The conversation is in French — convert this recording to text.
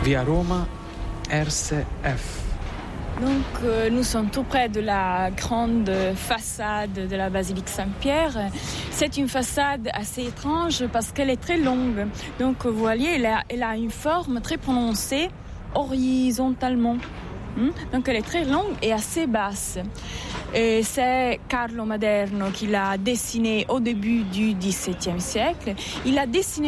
via Roma, Erse F. Donc, nous sommes tout près de la grande façade de la basilique Saint-Pierre. C'est une façade assez étrange parce qu'elle est très longue. Donc, vous voyez, elle a une forme très prononcée horizontalement. Donc, elle est très longue et assez basse. Et c'est Carlo Maderno qui l'a dessinée au début du XVIIe siècle. Il a dessiné